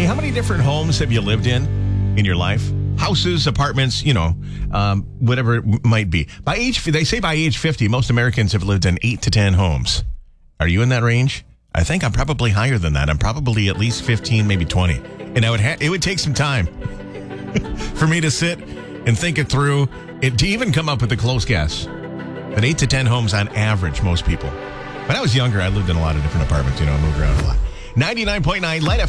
how many different homes have you lived in your life? Houses, apartments, whatever it might be. They say by age 50, most Americans have lived in 8 to 10 homes. Are you in that range? I think I'm probably higher than that. I'm probably at least 15, maybe 20. And it would take some time for me to sit and think it through to even come up with a close guess. But 8 to 10 homes on average, most people. When I was younger, I lived in a lot of different apartments, moved around a lot. 99.9 Light